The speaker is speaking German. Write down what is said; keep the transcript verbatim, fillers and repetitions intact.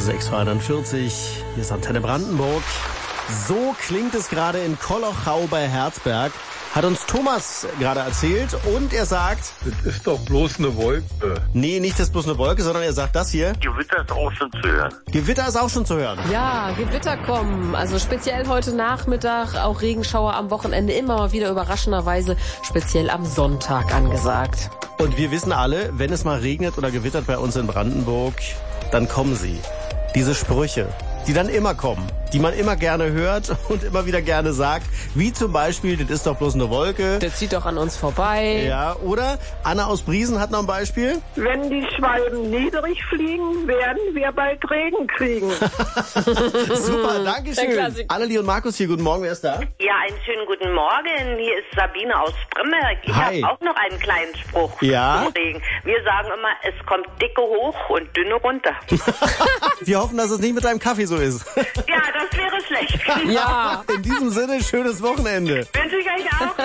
sechs Uhr einundvierzig, hier ist Antenne Brandenburg. So klingt es gerade in Kolochau bei Herzberg. Hat uns Thomas gerade erzählt und er sagt... Das ist doch bloß eine Wolke. Nee, nicht das bloß eine Wolke, sondern er sagt das hier. Gewitter ist auch schon zu hören. Gewitter ist auch schon zu hören. Ja, Gewitter kommen. Also speziell heute Nachmittag, auch Regenschauer am Wochenende, immer mal wieder überraschenderweise, speziell am Sonntag angesagt. Und wir wissen alle, wenn es mal regnet oder gewittert bei uns in Brandenburg, dann kommen sie. Diese Sprüche, die dann immer kommen, die man immer gerne hört und immer wieder gerne sagt, wie zum Beispiel, das ist doch bloß eine Wolke. Der zieht doch an uns vorbei. Ja, oder Anna aus Briesen hat noch ein Beispiel. Wenn die Schwalben niedrig fliegen, werden wir bald Regen kriegen. Super, danke schön. Annelie und Markus hier, guten Morgen, wer ist da? Ja, einen schönen guten Morgen. Hier ist Sabine aus Bremberg. Ich Hi. habe auch noch einen kleinen Spruch Ja? zum Regen. Wir sagen immer, es kommt dicke hoch und dünne runter. Wir hoffen, dass es nicht mit deinem Kaffee so ist. Ja, das wäre schlecht. Ja. In diesem Sinne, schönes Wochenende. Wünsche ich euch auch.